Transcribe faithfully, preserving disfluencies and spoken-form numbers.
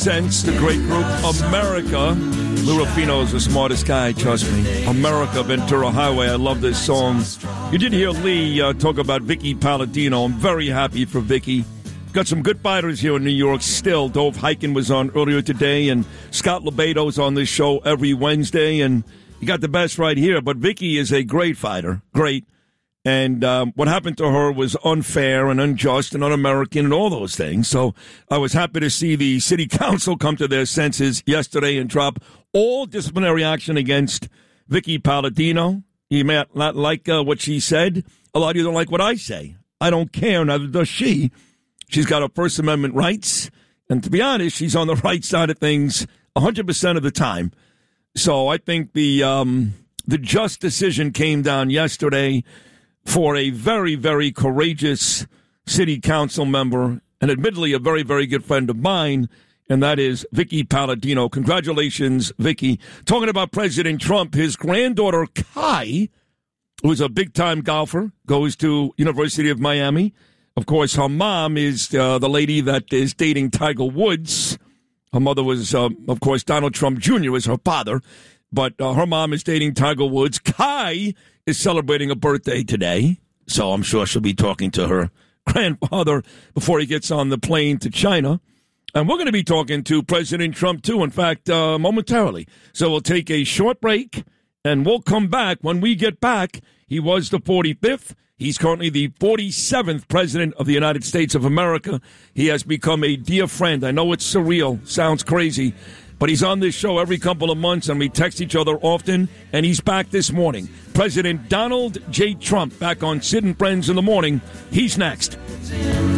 represents the great group America. Lou Rufino is the smartest guy, trust me. America, Ventura Highway. I love this song. You did hear Lee uh, talk about Vicky Palladino. I'm very happy for Vicky. Got some good fighters here in New York still. Dove Hyken was on earlier today, and Scott Lebato's on this show every Wednesday, and you got the best right here. But Vicky is a great fighter, great. And um, what happened to her was unfair and unjust and un-American and all those things. So I was happy to see the city council come to their senses yesterday and drop all disciplinary action against Vicky Palladino. You may not like uh, what she said. A lot of you don't like what I say. I don't care, neither does she. She's got her First Amendment rights. And to be honest, she's on the right side of things one hundred percent of the time. So I think the um, the just decision came down yesterday for a very, very courageous city council member, and admittedly a very, very good friend of mine, and that is Vicky Palladino. Congratulations, Vicky. Talking about President Trump, his granddaughter, Kai, who's a big-time golfer, goes to University of Miami. Of course, her mom is uh, the lady that is dating Tiger Woods. Her mother was, uh, of course, Donald Trump Junior is her father, but uh, her mom is dating Tiger Woods. Kai is celebrating a birthday today, so I'm sure she'll be talking to her grandfather before he gets on the plane to China. And we're going to be talking to President Trump, too, in fact, uh, momentarily. So we'll take a short break, and we'll come back. When we get back, he was the forty-fifth. He's currently the forty-seventh president of the United States of America. He has become a dear friend. I know it's surreal, sounds crazy, but he's on this show every couple of months, and we text each other often, and he's back this morning. President Donald J. Trump back on Sid and Friends in the Morning. He's next.